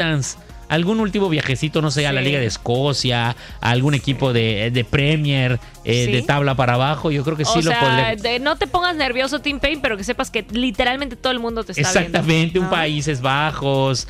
algún último viajecito, no sé, a la Liga de Escocia, a algún equipo de Premier, de tabla para abajo, yo creo que sí lo podría. No te pongas nervioso, Tim Payne, pero que sepas que literalmente todo el mundo te está Exactamente, viendo. un Países Bajos,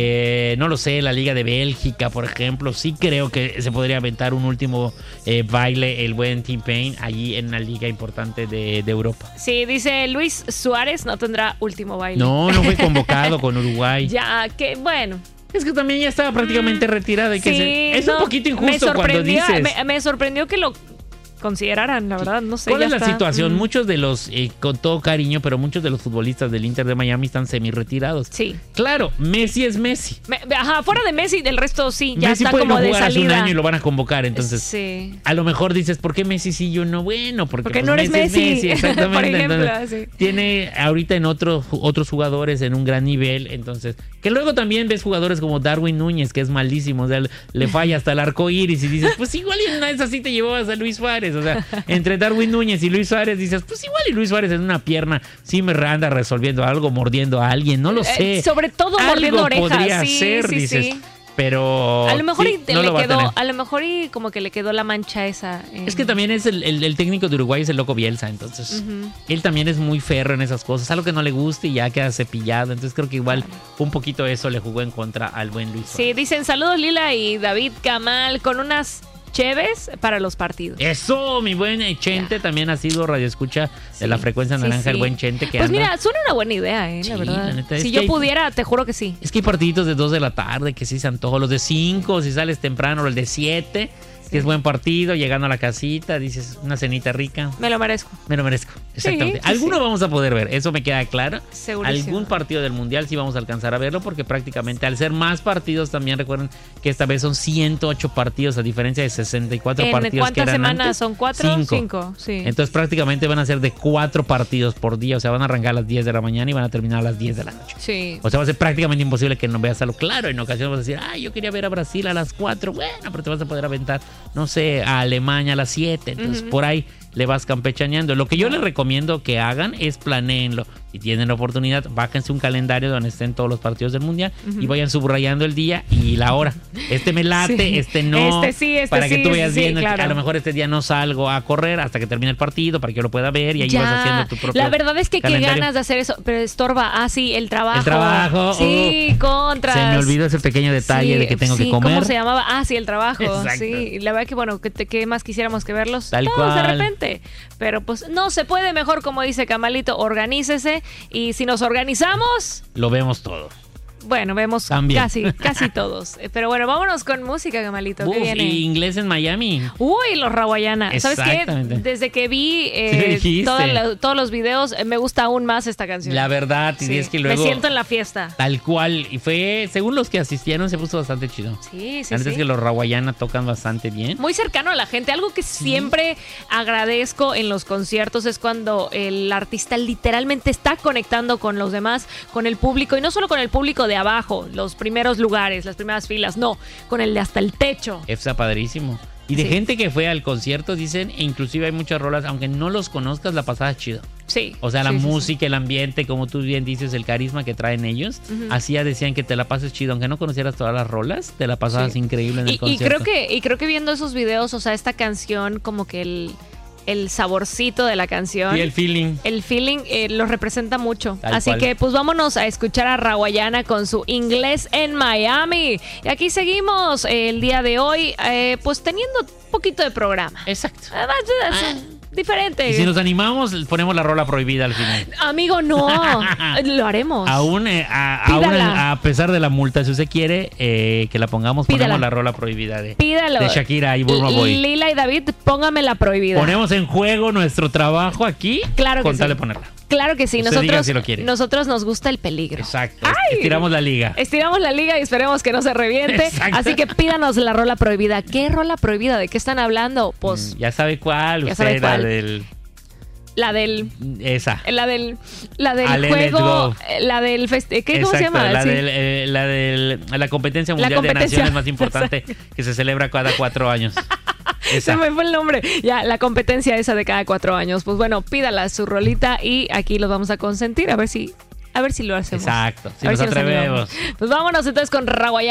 no lo sé, la Liga de Bélgica, por ejemplo. Sí creo que se podría aventar un último baile el buen Tim Payne allí en una liga importante de Europa. Sí, dice Luis Suárez, no tendrá último baile. No fue convocado con Uruguay. Ya, que bueno. Es que también ya estaba prácticamente retirada. Es un poquito injusto cuando dices. Me sorprendió que lo consideraran, la verdad, no sé. ¿Cuál es la situación? Muchos de los, con todo cariño, pero muchos de los futbolistas del Inter de Miami están semi-retirados. Sí. Claro, Messi es Messi. Fuera de Messi, del resto sí, ya Messi está puede como no de jugar salida. Hace un año y lo van a convocar, entonces a lo mejor dices, ¿por qué Messi sí yo no? Bueno, porque pues, no eres Messi. Exactamente. Por ejemplo, entonces, tiene ahorita en otros jugadores en un gran nivel, entonces, que luego también ves jugadores como Darwin Núñez, que es malísimo, o sea, le falla hasta el arco iris y dices, pues igual y en una de esas sí te llevabas a Luis Suárez, o sea, entre Darwin Núñez y Luis Suárez dices, pues igual y Luis Suárez en una pierna sí me anda resolviendo algo, mordiendo a alguien, no lo sé. Sobre todo mordiendo orejas. Podría ser, dices. Sí. Pero a lo mejor no a lo mejor y como que le quedó la mancha esa. Es que también es el técnico de Uruguay es el Loco Bielsa, entonces él también es muy ferro en esas cosas, algo que no le guste y ya queda cepillado, entonces creo que igual un poquito eso le jugó en contra al buen Luis Suárez. Sí, dicen saludos Lila y David Kamal con unas cheves para los partidos. Eso, mi buen Chente también ha sido radioescucha de la frecuencia naranja, el buen Chente que pues mira, suena una buena idea, la verdad. La neta, si yo pudiera, te juro que sí. Es que hay partiditos de 2 de la tarde que sí se antoja, los de 5, si sales temprano, el de 7, que es buen partido, llegando a la casita, dices una cenita rica. Me lo merezco. Exactamente. Alguno vamos a poder ver, eso me queda claro. Segurísimo. Algún partido del Mundial sí vamos a alcanzar a verlo, porque prácticamente al ser más partidos también recuerden que esta vez son 108 partidos a diferencia de 64 partidos que eran semanas antes. ¿Son 4 o 5? Sí. Entonces prácticamente van a ser de 4 partidos por día, o sea, van a arrancar a las 10 de la mañana y van a terminar a las 10 de la noche. Sí. O sea, va a ser prácticamente imposible que no veas algo. Claro, en ocasiones vas a decir, yo quería ver a Brasil a las 4, bueno, pero te vas a poder aventar, no sé, a Alemania a las 7, entonces por ahí le vas campechaneando. Lo que yo les recomiendo que hagan es planéenlo. Si tienen la oportunidad, bájense un calendario donde estén todos los partidos del Mundial y vayan subrayando el día y la hora. Este me late, este no. Para que tú vayas viendo, claro. A lo mejor este día no salgo a correr hasta que termine el partido para que yo lo pueda ver y ahí vas haciendo tu propio. La verdad es que calendario. qué ganas de hacer eso, pero estorba. Sí, el trabajo. El trabajo. Sí, contras. Se me olvidó ese pequeño detalle de que tengo que comer. ¿Cómo se llamaba? Sí, el trabajo. Exacto. Sí, la verdad que bueno, ¿qué más quisiéramos que verlos Tal todos cual. de repente? Pero pues no se puede, mejor como dice Camalito, organícese y si nos organizamos, lo vemos todo. Bueno, vemos casi todos. Pero bueno, vámonos con música, Camalito. ¿Qué viene? Y inglés en Miami. Uy, los Rawayana. ¿Sabes qué? Desde que vi todos los videos, me gusta aún más esta canción. La verdad, y es que luego me siento en la fiesta. Tal cual. Y fue, según los que asistieron, se puso bastante chido. Sí. La verdad es que los Rawayana tocan bastante bien. Muy cercano a la gente. Algo que siempre agradezco en los conciertos es cuando el artista literalmente está conectando con los demás, con el público, y no solo con el público de abajo, los primeros lugares, las primeras filas, no, con el de hasta el techo. Está padrísimo. Y de gente que fue al concierto, dicen, e inclusive hay muchas rolas, aunque no los conozcas, la pasada chido. Sí. O sea, la música, el ambiente, como tú bien dices, el carisma que traen ellos. Así ya decían que te la pases chido, aunque no conocieras todas las rolas, te la pasabas increíble en el concierto. Y creo que viendo esos videos, o sea, esta canción, como que el saborcito de la canción. Y el feeling. El feeling lo representa mucho. Tal Así cual. que pues vámonos a escuchar a Rawayana con su Inglés en Miami. Y aquí seguimos el día de hoy, pues teniendo un poquito de programa. Exacto. Diferente. Y si nos animamos, ponemos la rola prohibida al final. Amigo, no. Lo haremos. Aún a pesar de la multa, si usted quiere que la pongamos, ponemos la rola prohibida de Shakira y Burma Boy. Lila y David, póngame la prohibida. Ponemos en juego nuestro trabajo aquí. Claro que con tal sí. de ponerla. Claro que sí. Usted diga si lo quiere. Nosotros nos gusta el peligro. Exacto. Estiramos la liga. Estiramos la liga y esperemos que no se reviente. Exacto. Así que pídanos la rola prohibida. ¿Qué rola prohibida? ¿De qué están hablando? Pues ya sabe cuál. Ya usted sabe cuál. La del juego, la del ¿cómo se llama? La competencia mundial de naciones más importante que se celebra cada 4 años. Se me fue el nombre. Ya, la competencia esa de cada 4 años. Pues bueno, pídala su rolita y aquí los vamos a consentir a ver si A ver si lo hacemos. Exacto, si A ver nos si nos atrevemos. animamos. Pues vámonos entonces con Rawayana.